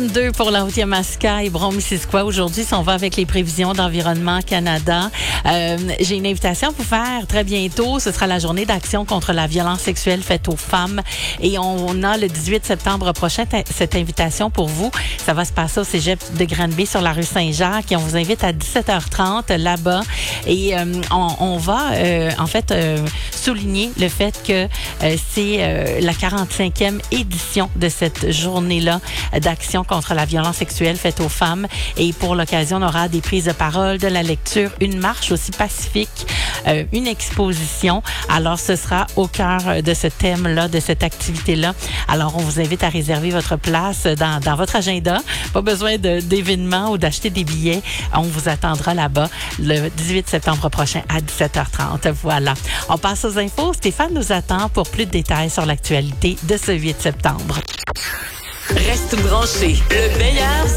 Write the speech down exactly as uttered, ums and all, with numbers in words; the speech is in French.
Deux pour la Haute-Yamaska et Brome-Missisquoi. Aujourd'hui, si on va avec les prévisions d'Environnement Canada, euh, j'ai une invitation à vous faire très bientôt. Ce sera la journée d'action contre la violence sexuelle faite aux femmes. Et on a le dix-huit septembre prochain cette invitation pour vous. Ça va se passer au cégep de Granby sur la rue Saint-Jacques et on vous invite à dix-sept heures trente là-bas. Et euh, on, on va euh, en fait euh, souligner le fait que euh, c'est euh, la quarante-cinquième édition de cette journée-là d'action contre la violence sexuelle faite aux femmes. Et pour l'occasion, on aura des prises de parole, de la lecture, une marche aussi pacifique, euh, une exposition. Alors, ce sera au cœur de ce thème-là, de cette activité-là. Alors, on vous invite à réserver votre place dans, dans votre agenda. Pas besoin de, d'événements ou d'acheter des billets. On vous attendra là-bas le dix-huit septembre prochain à dix-sept heures trente. Voilà. On passe aux infos. Stéphane nous attend pour plus de détails sur l'actualité de ce huit septembre. Reste branché. Le meilleur